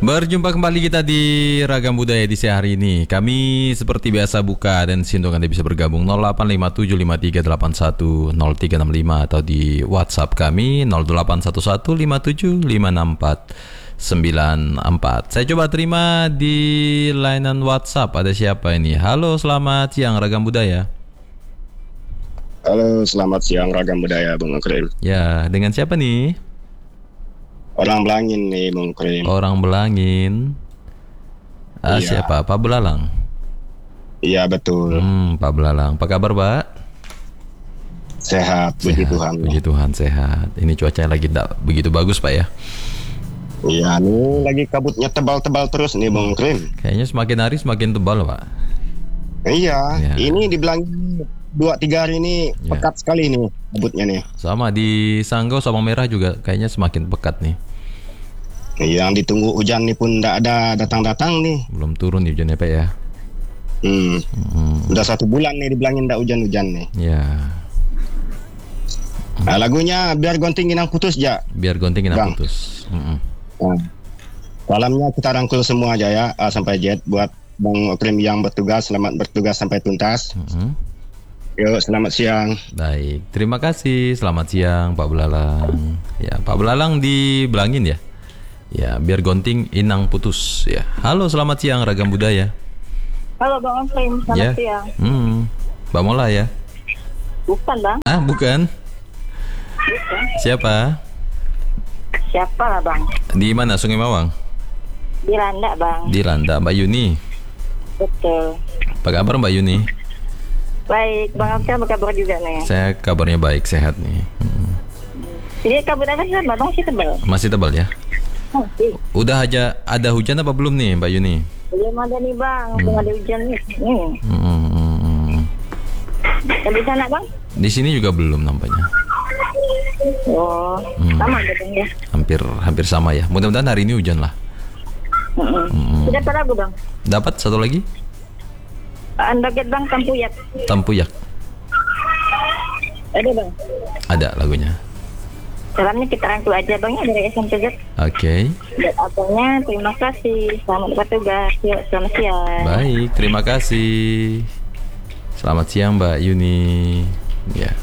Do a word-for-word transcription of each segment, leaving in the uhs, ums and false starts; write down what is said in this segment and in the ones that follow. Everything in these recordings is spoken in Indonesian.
Berjumpa kembali kita di Ragam Budaya edisi hari ini. Kami seperti biasa buka dan untuk Anda bisa bergabung nol delapan lima tujuh lima tiga delapan satu nol tiga enam lima atau di WhatsApp kami nol delapan satu satu lima tujuh lima enam empat sembilan empat. Saya coba terima di layanan WhatsApp. Ada siapa ini? Halo, selamat siang Ragam Budaya. Halo, selamat siang Ragam Budaya, Bung Krim. Ya, dengan siapa nih? Orang Belangin nih, Bung Krim. Orang Belangin. Ah, iya. Siapa? Pak Belalang. Iya, betul. Hmm, Pak Belalang. Apa kabar, Pak? Sehat, puji Tuhan. Puji Tuhan, sehat. Ini cuacanya lagi tidak begitu bagus, Pak ya? Iya, nih lagi kabutnya tebal-tebal terus nih, Bung Krim. Kayaknya semakin hari semakin tebal, Pak. Iya, Ya. ini di Belangin dua tiga hari ini Ya. pekat sekali nih kabutnya nih. Sama di Sanggau, Sabang Merah juga kayaknya semakin pekat nih. Yang ditunggu hujan nih pun tidak ada datang-datang nih. Belum turun nih hujannya, Pak ya? Hmm. Hmm, Udah satu bulan nih di Belangin tidak hujan-hujan nih. ya. Nah, lagunya biar gonting inang putus ja. Biar gonting kita Bang. putus. Mm-mm. Nah, malamnya kita rangkul semua aja ya, A sampai Z buat Bang Krim yang bertugas, selamat bertugas sampai tuntas. Mm-mm. Yuk, selamat siang. Baik, terima kasih. Selamat siang, Pak Belalang. Ya, Pak Belalang di Belangin ya. Ya, biar gonting inang putus. Ya, halo, selamat siang Ragam Budaya. Halo Bang Krim, selamat Ya. siang. Hmm, Mbak Mola ya. Bukan Bang, Ah, bukan. Siapa? siapa lah Bang? Di mana? Sungai Mawang. Di Randa Bang, Di Randa, Mbak Yuni. betul. Apa kabar Mbak Yuni? Baik, Bang Krim apa kabar juga nih? Saya kabarnya baik, sehat nih. Hmm. Ini kabut apa sih Bang? Masih tebal? Masih tebal ya? Masih. Udah aja ada hujan apa belum nih Mbak Yuni? Belum ada nih Bang, belum ada hujan nih. Hmm. Hmm, hmm, hmm. Dan di sana Bang? Di sini juga belum nampaknya. Oh, Hmm. sama aja Bang ya. Hampir hampir sama ya. Mudah-mudahan hari ini hujan lah. Mm-mm. Hmm. Sudah apa lagu Bang? Dapat satu lagi? Anda get Bang Tempuyak. Tempuyak. Ada Bang. Ada lagunya. Salamnya kita rangkul aja Bang ya dari S M P Z. Oke. Dan abangnya terima kasih. Selamat bertugas. Yuk, selamat siang. Baik, terima kasih. Selamat siang Mbak Yuni. Ya.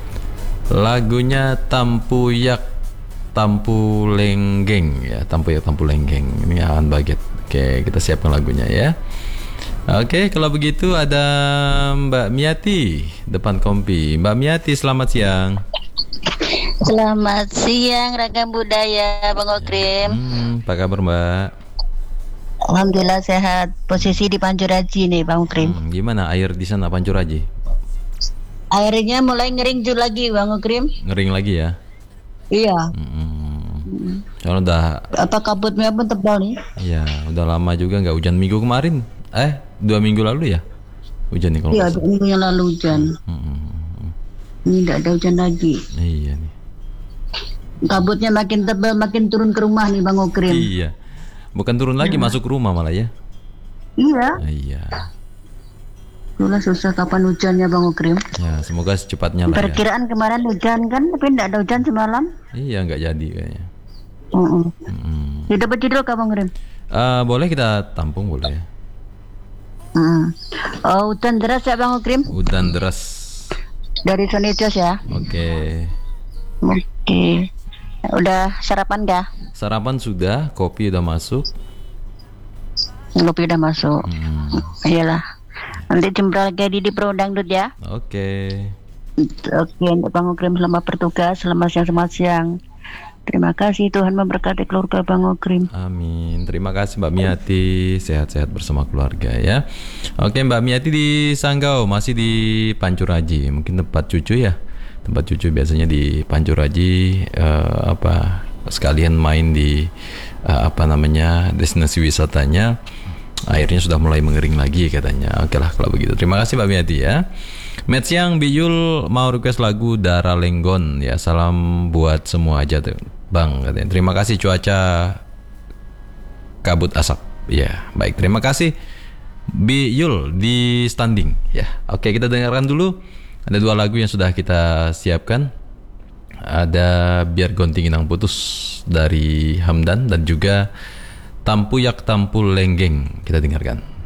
Lagunya Tampuyak Tampu Lenggeng ya, Tampuyak Tampu Lenggeng. Ini Aan Baget. Oke, kita siapkan lagunya ya. Oke, kalau begitu ada Mbak Miati depan kompi. Mbak Miati, selamat siang. Selamat siang Ragam Budaya Bang Okrim. Hmm, apa kabar Mbak? Alhamdulillah sehat. Posisi di Pancuraji nih Bang Okrim. Hmm, gimana air di sana Pancuraji? Airnya mulai ngering jul lagi Bang Okrim. Ngering lagi ya? Iya. Hmm. Soalnya udah, Apa kabutnya pun tebal nih. ya udah lama juga nggak hujan minggu kemarin. Eh, dua minggu lalu ya? Hujan nih kalau Iya, nggak dua minggu yang lalu hujan. salah. Hmm, Ini tidak ada hujan lagi. iya nih. Kabutnya makin tebal, makin turun ke rumah nih Bang Okrim. Iya. Bukan turun lagi, masuk rumah malah ya? Iya. Ah, iya. Itulah susah kapan hujannya Bang Okrim. Ya, semoga secepatnya lah ya. Perkiraan kemarin hujan kan, tapi tidak ada hujan semalam. Iya, nggak jadi kayaknya. Mm-mm. Hmm. Tidak berjudul Kak Bang Okrim. Eh, boleh kita tampung boleh? Mm. Oh, hujan deras ya Bang Okrim. Hujan deras. Dari Sonitos ya. Oke. Oke. Udah sarapan kah? Sarapan sudah, kopi udah masuk. Kopi udah masuk. Hmm. Iyalah. Nanti jumpa lagi di Pro Dangdut ya. Oke. Oke, untuk Bang Okrim selamat bertugas, selamat siang, selamat siang. Terima kasih, Tuhan memberkati keluarga Bang Okrim. Amin. Terima kasih Mbak Miati. Sehat-sehat bersama keluarga ya. Oke, Mbak Miati di Sanggau, masih di Pancuraji. Mungkin tempat cucu ya. Tempat cucu biasanya di Pancuraji, eh, apa sekalian main di eh, apa namanya destinasi wisatanya. Airnya sudah mulai mengering lagi katanya. Oke lah kalau begitu. Terima kasih Mbak Miati ya. Met siang Biyul mau request lagu Dara Lenggon ya. Salam buat semua aja tuh Bang katanya. Terima kasih cuaca kabut asap. Ya, baik. Terima kasih Biyul di standing ya. Oke, kita dengarkan dulu. Ada dua lagu yang sudah kita siapkan. Ada Biar Gonting Inang Putus dari Hamdan dan juga Tampuyak Tampul Lenggeng. Kita dengarkan.